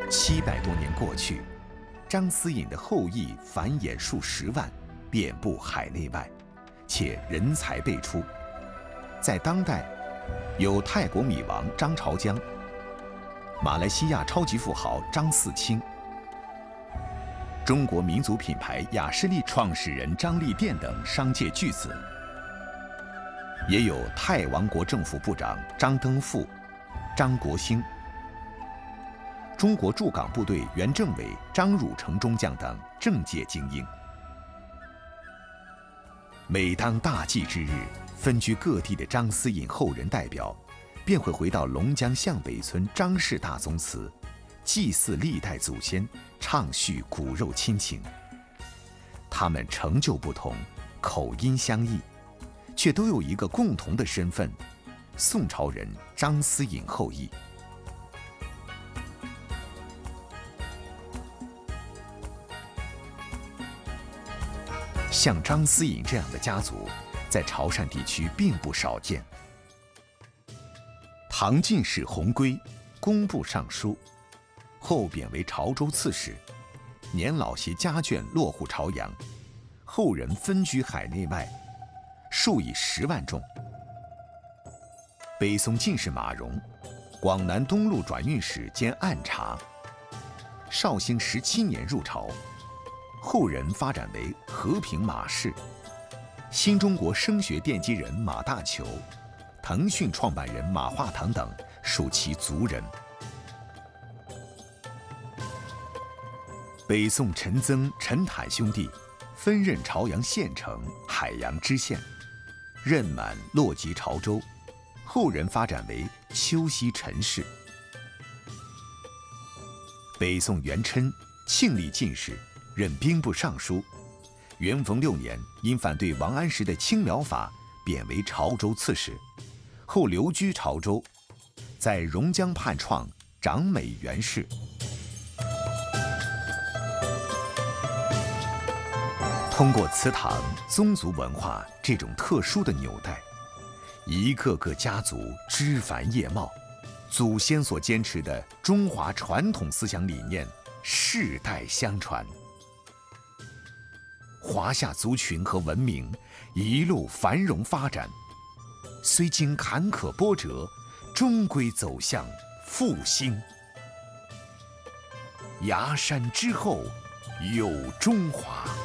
700多年过去，张思隐的后裔繁衍数十万，遍布海内外，且人才辈出。在当代，有泰国米王张朝江、马来西亚超级富豪张四清、中国民族品牌雅士利创始人张立电等商界巨子，也有泰王国政府部长张登富、张国兴、中国驻港部队原政委张汝成中将等政界精英。每当大祭之日，分居各地的张思隐后人代表便会回到龙江巷北村张氏大宗祠，祭祀历代祖先，畅叙骨肉亲情。他们成就不同，口音相异，却都有一个共同的身份：宋朝人张思隐后裔。像张思隐这样的家族，在潮汕地区并不少见。唐进士洪圭，工部尚书，后贬为潮州刺史，年老携家眷落户潮阳，后人分居海内外，数以10万众。北宋进士马融，广南东路转运使兼按察，绍兴17年入朝，后人发展为和平马氏。新中国声学奠基人马大球，腾讯创办人马化腾等属其族人。北宋陈曾、陈坦兄弟分任朝阳县城、海洋知县，任满落籍潮州，后人发展为丘西陈氏。北宋元琛庆历进士，任兵部尚书，元丰6年因反对王安石的青苗法，贬为潮州刺史，后留居潮州，在榕江畔创长美园氏。通过祠堂、宗族文化这种特殊的纽带，一个个家族枝繁叶茂，祖先所坚持的中华传统思想理念世代相传。华夏族群和文明一路繁荣发展，虽经坎坷波折，终归走向复兴。崖山之后有中华。